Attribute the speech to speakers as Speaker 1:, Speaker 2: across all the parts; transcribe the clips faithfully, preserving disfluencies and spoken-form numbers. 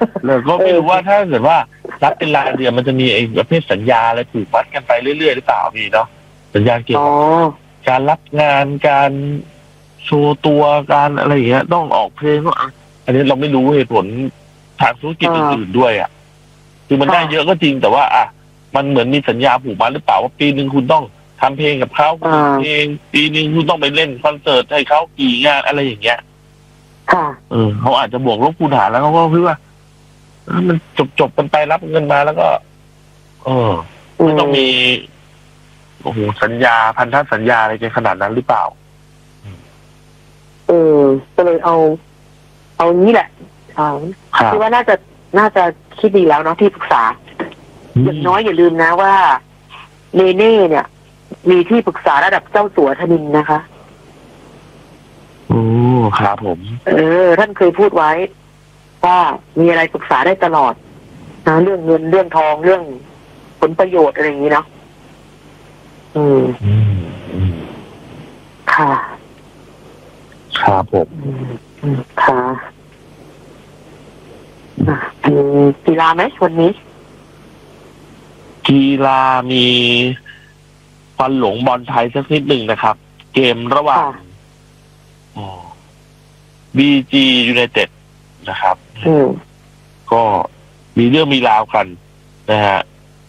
Speaker 1: แล้วก็ไม่รู้ว่าถ้าเกิดว่ารับเป็นรายเดือนมันจะมีไอ้ประเภทสัญญาอะไรผูกมัดกันไปเรื่อยๆหรือเปล่าพี่เนาะสัญญาเกี่ยวกับการรับงานการโชว์ตัวการอะไรอย่างเงี้ยต้องออกเพลงก็อันนี้เราไม่รู้เหตุผลทางธุรกิจอื่นๆด้วยอ่ะคือมันได้เยอะก็จริงแต่ว่าอ่ะมันเหมือนมีสัญญาผูกมัดหรือเปล่าว่าปีนึงคุณต้องทำเพลงกับเขาเพลงปีนึงคุณต้องไปเล่นคอนเสิร์ตให้เขากี่งานอะไรอย่างเงี้ย
Speaker 2: ค่ะ
Speaker 1: เออเขาอาจจะบวกลบคูณหารแล้วเขาก็คิดว่ามันจบจบกันไปรับเงินมาแล้วก็เออไม่ต้องมีโอ้โหสัญญาพันธสัญญาอะไรกันขนาดนั้นหรือเปล่า
Speaker 2: เออก็เลยเอา เอางี้แหละอ่าคิดว่าน่าจะน่าจะคิดดีแล้วเนาะที่ปรึกษาอย่างน้อยอย่าลืมนะว่าเนเน่เนี่ยมีที่ปรึกษาระดับเจ้าสัวธนินนะคะ
Speaker 1: โอ้ครับผม
Speaker 2: เออท่านเคยพูดไว้ว่ามีอะไรปรึกษาได้ตลอดนะเรื่องเงินเรื่องทองเรื่องผลประโยชน์อะไรอย่างนี้เนาะอืมค่ะ
Speaker 1: ครับผม
Speaker 2: ค่ะมีกีฬาไหมวันนี้
Speaker 1: กีฬามีควันหลงบอลไทยสักนิดหนึ่งนะครับเกมระหว่างบี จี United นะครับก็มีเรื่องมีราวกันนะฮะ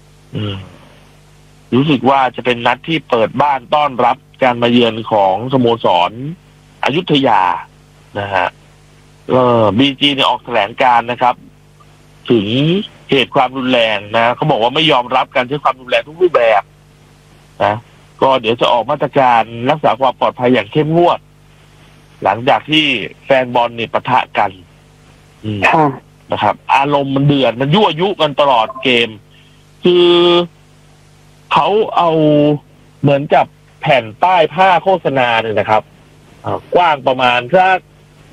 Speaker 1: รู้สึกว่าจะเป็นนัดที่เปิดบ้านต้อนรับการมาเยือนของสโมสรอยุธยานะฮะเออ บี จี เนี่ยออกแถลงการนะครับถึงเหตุความรุนแรงนะเขาบอกว่าไม่ยอมรับการใช้ความรุนแรงทุกรูปแบบนะก็เดี๋ยวจะออกมาตรการรักษาความปลอดภัยอย่างเข้มงวดหลังจากที่แฟนบอลเนี่ยปะทะกันนะครับอารมณ์มันเดือดมันยั่วยุกันตลอดเกมคือเขาเอาเหมือนกับแผ่นป้ายผ้าโฆษณาเนี่ยนะครับกว้างประมาณสัก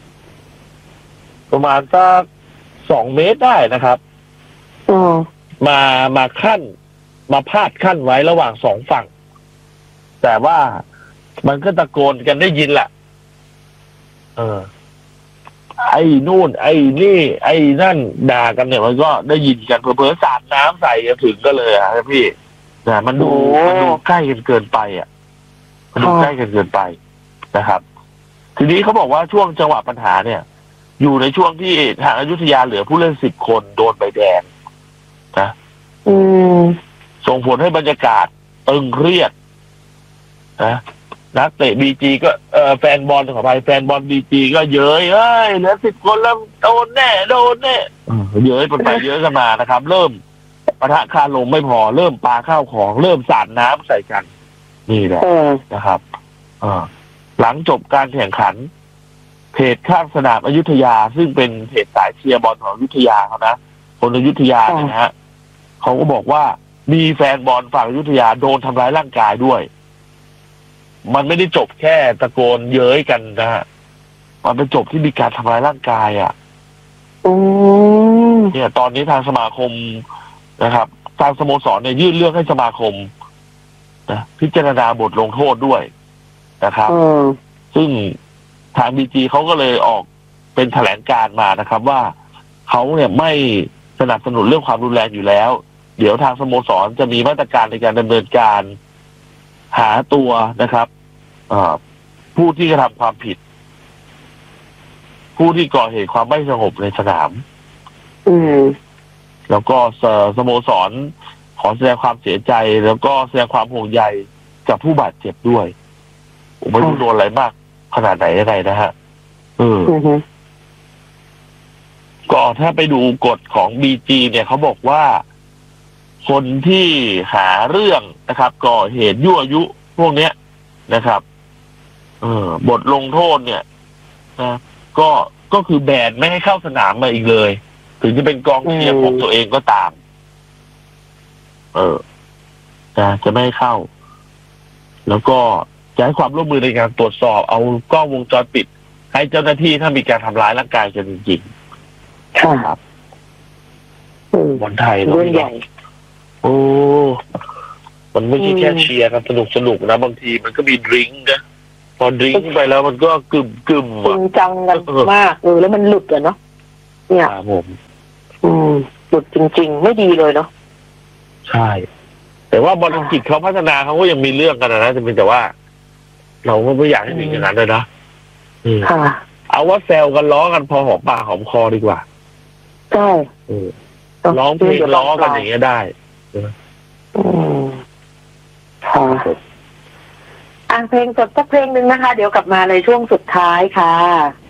Speaker 1: ประมาณสักสองเมตรได้นะครับมามาขั้นมาพาดขั้นไว้ระหว่างสองฝั่งแต่ว่ามันก็ตะโกนกันได้ยินแหละเออไอ้นู่นไอ้นี่ไอ้นั่นด่ากันเนี่ยมันก็ได้ยินกันเผลอๆสาดน้ำใส่กันถึงก็เลยอ่ะพี่แต่มันดูมันดูใกล้กันเกินไปอ่ะมันดูใกล้กันเกินไปนะครับทีนี้เขาบอกว่าช่วงจังหวะปัญหาเนี่ยอยู่ในช่วงที่ทางอยุธยาเหลือผู้เล่นสิบคนโดนใบแดงนะส่งผลให้บรรยากาศตึงเครียดนะนักเตะบีจีก็เออแฟนบอลขอไปแฟนบอลบีจีก็เย้ยเอ้ยเหลือสิบคนแล้วโดนแน่โดนแน่เย้ยไปเยอะกันมานะครับเริ่มปะทะคารมไม่พอเริ่มปาข้าวของเริ่มสาดน้ำใส่กันนี่แหละนะครับอ่าหลังจบการแข่งขันเพจข้างสนามอยุธยาซึ่งเป็นเพจสายเชียร์บอลของอยุธยาเขานะคนอยุธยาเนี่ยนะฮะเขาก็บอกว่ามีแฟนบอลฝั่งอยุธยาโดนทำร้ายร่างกายด้วยมันไม่ได้จบแค่ตะโกนเย้ยกันนะฮะมันเป็นจบที่มีการทำร้ายร่างกายอ่ะเนี่ยตอนนี้ทางสมาคมนะครับทางสโมสรเนี่ยยื่นเรื่องให้สมาคมนะพิจารณาบทลงโทษด้วยนะครับซึ่งทางบีจีเขาก็เลยออกเป็นแถลงการมานะครับว่าเขาเนี่ยไม่สนับสนุนเรื่องความรุนแรงอยู่แล้วเดี๋ยวทางสโมสรจะมีมาตรการในการดำเนินการหาตัวนะครับผู้ที่กระทำความผิดผู้ที่ก่อเหตุความไม่สงบในสนามแล้วก็สโมสรขอแสดงความเสียใจแล้วก็แสดงความห่วงใยกับผู้บาดเจ็บด้วยผมไม่รู้โดนอะไรมากขนาดไหนยังไงนะฮะเออก็ถ้าไปดูกฎของ บี จี เนี่ยเขาบอกว่าคนที่หาเรื่องนะครับก่อเหตุยั่วยุพวกเนี้ยนะครับเออบทลงโทษเนี่ยนะก็ก็คือแบนไม่ให้เข้าสนามมาอีกเลยถึงจะเป็นกองเชียร์ของตัวเองก็ตามเออนะจะไม่ให้เข้าแล้วก็จะให้ความร่วมมือในการตรวจสอบเอากล้องวงจรปิดให้เจ้าหน้าที่ถ้ามีการทำร้ายร่างกายกันจริงๆครับบอลไทยเนาะโอ้มันไม่ใช่แค่เชียร์กันสนุกสนุกนะบางทีมันก็มีดริงก์นะพอดริงก์ไปแล้วมันก็กึ่มกึ่ม
Speaker 2: จริงจังกันมากเออแล้วมันหลุดอะเนาะเนี่ย
Speaker 1: ผม
Speaker 2: อืมหลุดจริงๆไม่ดีเลยเนาะ
Speaker 1: ใช่ แต่ว่าบอลอังกฤษเขาพัฒนาเขาก็ยังมีเรื่องกันนะจะเป็นแต่ว่า เราก็ไม่อยากให้ถึงอย่างนั้นเลยนะ
Speaker 2: ค่ะ
Speaker 1: เอาว่าแซวกันล้อกันพอหอมปากหอมคอดีกว่า
Speaker 2: ใช่
Speaker 1: ร้องเพลงล้อกันอย่างเงี้ยได้
Speaker 2: อืมค่ะอ่ะเพลงสดสักเพลงหนึ่งนะคะเดี๋ยวกลับมาในช่วงสุดท้ายค่ะ